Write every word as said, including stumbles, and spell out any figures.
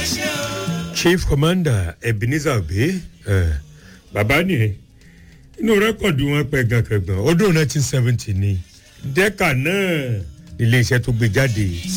Chief Commander Ebenezer Obey eh bàbá ni inú rẹ́kọ̀dù wọn pẹ̀ gan kẹgbọ́n ọdún nineteen seventy ni dẹ́ka náà ilé iṣẹ́ tó gbé jáde